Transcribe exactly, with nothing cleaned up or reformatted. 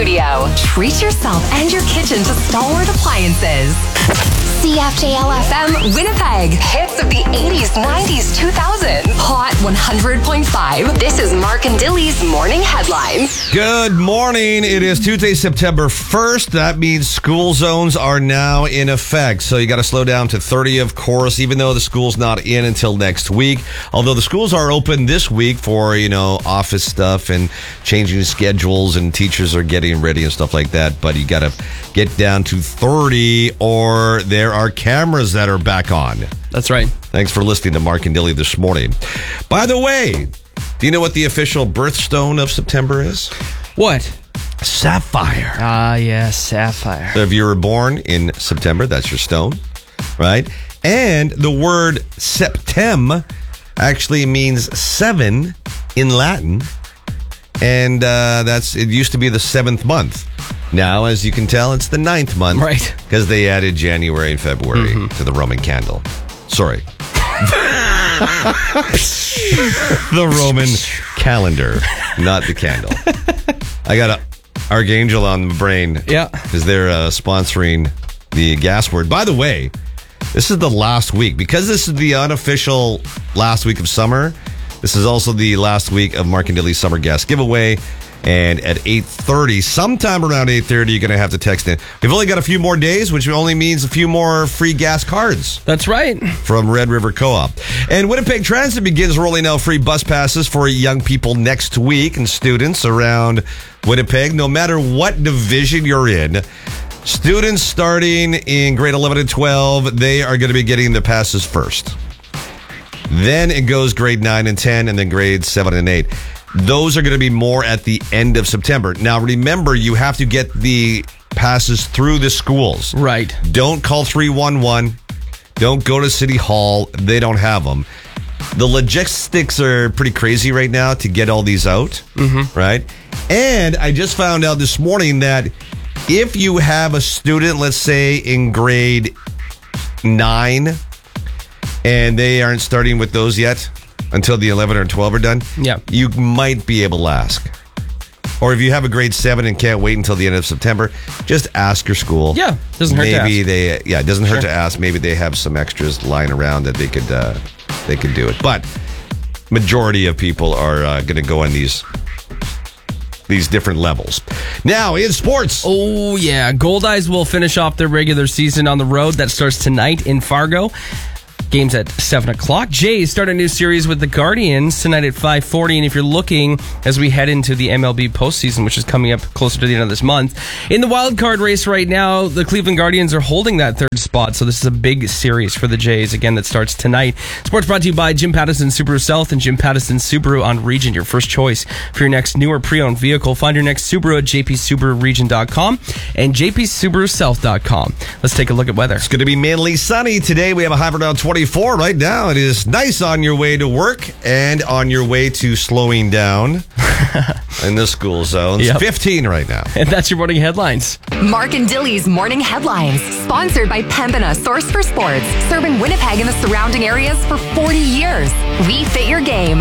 studio. Treat yourself and your kitchen to Stalwart Appliances. C F J L F M Winnipeg. Hits of the eighties, nineties, two thousand. Hot one hundred point five. This is Mark and Dilly's Morning Headlines. Good morning. It is Tuesday, September first. That means school zones are now in effect. So you got to slow down to thirty, of course, even though the school's not in until next week. Although the schools are open this week for, you know, office stuff and changing schedules, and teachers are getting ready and stuff like that. But you got to get down to thirty, or there are cameras that are back on. That's right. Thanks for listening to Mark and Dilly this morning. By the way, do you know what the official birthstone of September is? What? Sapphire. Ah, yes, sapphire. So if you were born in September, that's your stone, right? And the word septem actually means seven in Latin. And uh, that's it used to be the seventh month. Now, as you can tell, it's the ninth month. Right. Because they added January and February mm-hmm. to the Roman candle. Sorry. The Roman calendar, not the candle. I got a Archangel on the brain. Yeah. Because they're uh, sponsoring the gas word. By the way, this is the last week. Because this is the unofficial last week of summer, this is also the last week of Mark and Dilly's Summer Gas Giveaway. And at eight thirty, sometime around eight thirty, you're going to have to text in. We've only got a few more days, which only means a few more free gas cards. That's right. From Red River Co-op. And Winnipeg Transit begins rolling out free bus passes for young people next week and students around Winnipeg, no matter what division you're in. Students starting in grade eleven and twelve, they are going to be getting the passes first. Then it goes grade nine and ten, and then grades seven and eight. Those are going to be more at the end of September. Now, remember, you have to get the passes through the schools. Right. Don't call three one one. Don't go to City Hall. They don't have them. The logistics are pretty crazy right now to get all these out. Mm-hmm. Right? And I just found out this morning that if you have a student, let's say in grade nine, and they aren't starting with those yet, until the eleven or twelve are done, yeah, you might be able to ask. Or if you have a grade seven and can't wait until the end of September, just ask your school. Yeah, doesn't hurt Maybe to ask. they, yeah, it doesn't hurt Sure. to ask. Maybe they have some extras lying around that they could, uh, they could do it. But majority of people are uh, going to go on these these different levels. Now, in sports. Oh, yeah. Goldeyes will finish off their regular season on the road. That starts tonight in Fargo. Games at seven o'clock. Jays start a new series with the Guardians tonight at five forty. And if you're looking as we head into the M L B postseason, which is coming up closer to the end of this month, in the wild card race right now, the Cleveland Guardians are holding that third spot. So this is a big series for the Jays, again, that starts tonight. Sports brought to you by Jim Pattison Subaru South and Jim Pattison Subaru on Region, your first choice for your next new or pre-owned vehicle. Find your next Subaru at j p subaru region dot com and j p subaru south dot com. Let's take a look at weather. It's going to be mainly sunny today. We have a high around twenty-four right now. It is nice on your way to work and on your way to slowing down in the school zones. Yep. fifteen right now. And that's your morning headlines. Mark and Dilly's Morning Headlines. Sponsored by Pembina, source for sports. Serving Winnipeg and the surrounding areas for forty years. We fit your game.